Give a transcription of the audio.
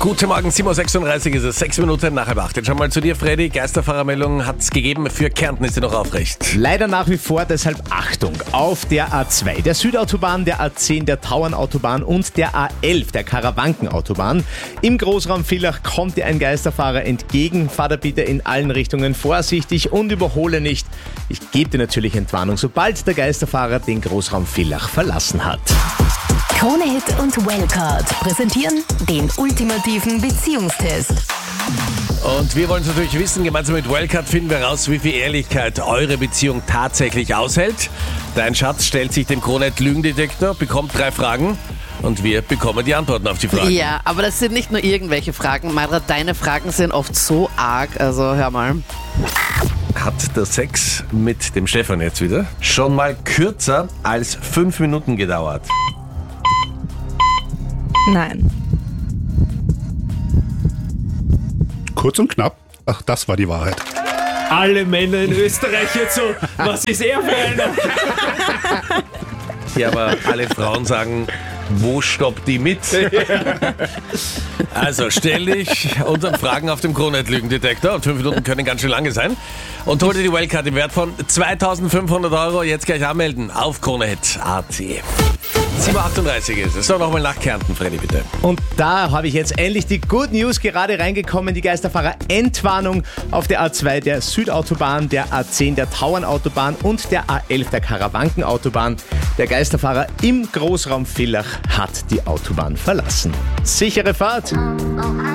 Guten Morgen, 7.36 Uhr ist es, 6 Minuten nach halb 8. Jetzt schon mal zu dir, Freddy. Geisterfahrermeldung hat es gegeben, für Kärnten ist sie noch aufrecht. Leider nach wie vor, deshalb Achtung. Auf der A2, der Südautobahn, der A10, der Tauernautobahn und der A11, der Karawankenautobahn. Im Großraum Villach kommt dir ein Geisterfahrer entgegen. Fahr da bitte in allen Richtungen vorsichtig und überhole nicht. Ich gebe dir natürlich Entwarnung, sobald der Geisterfahrer den Großraum Villach verlassen hat. Krone-Hit und Wellcard präsentieren den ultimativen Beziehungstest. Und wir wollen es natürlich wissen, gemeinsam mit Wellcard finden wir raus, wie viel Ehrlichkeit eure Beziehung tatsächlich aushält. Dein Schatz stellt sich dem Krone-Hit Lügendetektor, bekommt 3 Fragen und wir bekommen die Antworten auf die Fragen. Ja, aber das sind nicht nur irgendwelche Fragen. Mara, deine Fragen sind oft so arg, also hör mal. Hat der Sex mit dem Stefan jetzt wieder schon mal kürzer als 5 Minuten gedauert? Nein. Kurz und knapp. Ach, das war die Wahrheit. Alle Männer in Österreich jetzt so, was ist er für einer? Ja, aber alle Frauen sagen, wo stoppt die mit? Also stell dich unseren Fragen auf dem Krone-Hit Lügendetektor und 5 Minuten können ganz schön lange sein. Und hol dir die Wellcard im Wert von 2.500 €. Jetzt gleich anmelden auf Krone-Hit.at. 7.38 ist es. So, nochmal nach Kärnten, Freddy, bitte. Und da habe ich jetzt endlich die Good News gerade reingekommen. Die Geisterfahrer-Entwarnung auf der A2, der Südautobahn, der A10, der Tauernautobahn und der A11, der Karawankenautobahn. Der Geisterfahrer im Großraum Villach hat die Autobahn verlassen. Sichere Fahrt!